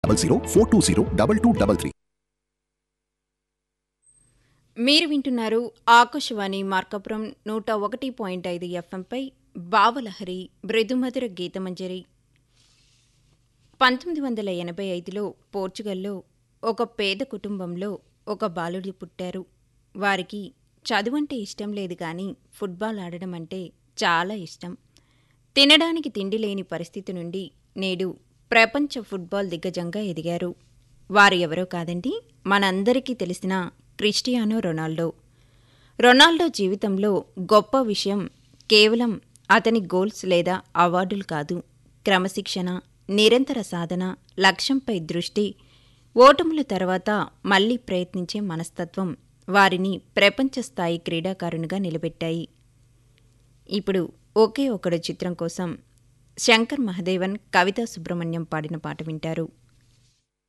0042022233. మీరు వింటున్నారు ఆకాశవాణి మార్కాపురం 101.5 ఎఫ్ఎంపై భావలహరి మృదుమధుర గీతమంజరి. 1985లో పోర్చుగల్లో ఒక పేద కుటుంబంలో ఒక బాలుడు పుట్టారు. వారికి చదువంటే ఇష్టం లేదు కానీ ఫుట్బాల్ ఆడడం అంటే చాలా ఇష్టం. తినడానికి తిండి లేని పరిస్థితి నుండి నేడు ప్రపంచ ఫుట్బాల్ దిగ్గజంగా ఎదిగారు. వారు ఎవరో కాదండి, మనందరికీ తెలిసిన క్రిస్టియానో రొనాల్డో. రొనాల్డో జీవితంలో గొప్ప విషయం కేవలం అతని గోల్స్ లేదా అవార్డులు కాదు. క్రమశిక్షణ, నిరంతర సాధన, లక్ష్యంపై దృష్టి, ఓటముల తర్వాత మళ్లీ ప్రయత్నించే మనస్తత్వం వారిని ప్రపంచ స్థాయి క్రీడాకారునిగా నిలబెట్టాయి. ఇప్పుడు ఒకే ఒకడు చిత్రం కోసం శంకర్ మహదేవన్, కవితా సుబ్రహ్మణ్యం పాడిన పాట వింటారు.